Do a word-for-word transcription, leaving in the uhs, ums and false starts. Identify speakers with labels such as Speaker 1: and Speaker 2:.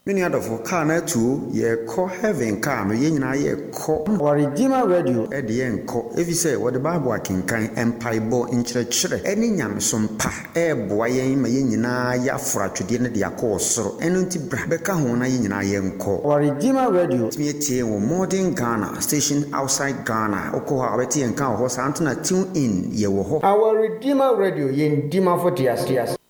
Speaker 1: Many other for car na two ye call heaven car no yen na ye call
Speaker 2: our Redeemer Radio
Speaker 1: e de yen call if you say what the Bible can kan empire bo in chire chire any nyamsom pa e boa yen ma yen nyina ya fra twede ne de akọ soro eno nti bra be ka ho na yen nyina yen call
Speaker 2: our Redeemer Radio
Speaker 1: me tie wo modern Ghana station outside Ghana okọ ha beti yen kan ho sa antuna tune in ye wo ho
Speaker 2: our Redeemer Radio yen dima for tias tias